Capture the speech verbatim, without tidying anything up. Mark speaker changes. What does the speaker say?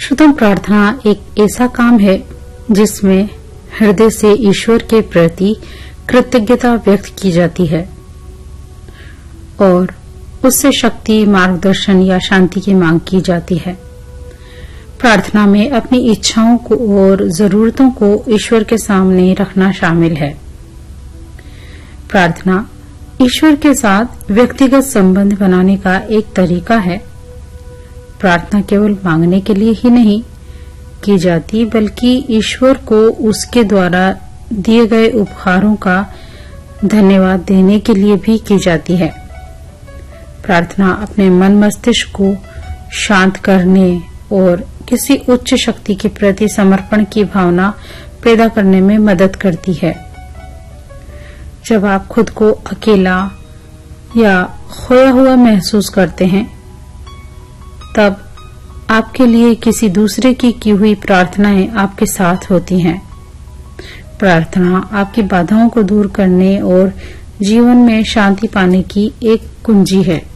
Speaker 1: श्रोताओं, प्रार्थना एक ऐसा काम है जिसमें हृदय से ईश्वर के प्रति कृतज्ञता व्यक्त की जाती है और उससे शक्ति, मार्गदर्शन या शांति की मांग की जाती है। प्रार्थना में अपनी इच्छाओं को और जरूरतों को ईश्वर के सामने रखना शामिल है। प्रार्थना ईश्वर के साथ व्यक्तिगत संबंध बनाने का एक तरीका है। प्रार्थना केवल मांगने के लिए ही नहीं की जाती, बल्कि ईश्वर को उसके द्वारा दिए गए उपहारों का धन्यवाद देने के लिए भी की जाती है। प्रार्थना अपने मन मस्तिष्क को शांत करने और किसी उच्च शक्ति के प्रति समर्पण की भावना पैदा करने में मदद करती है। जब आप खुद को अकेला या खोया हुआ महसूस करते हैं, तब आपके लिए किसी दूसरे की की हुई प्रार्थनाएं आपके साथ होती हैं। प्रार्थना आपकी बाधाओं को दूर करने और जीवन में शांति पाने की एक कुंजी है।